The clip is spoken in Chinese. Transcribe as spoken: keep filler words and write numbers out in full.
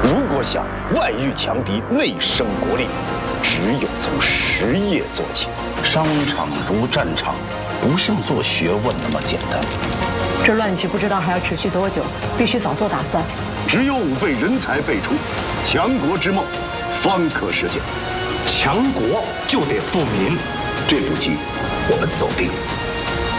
如果想外御强敌、内胜国力，只有从实业做起。 商场如战场，不像做学问那么简单。 这乱局不知道还要持续多久，必须早做打算。 只有武备人才辈出，强国之梦方可实现。 强国就得富民， 这步棋我们走定。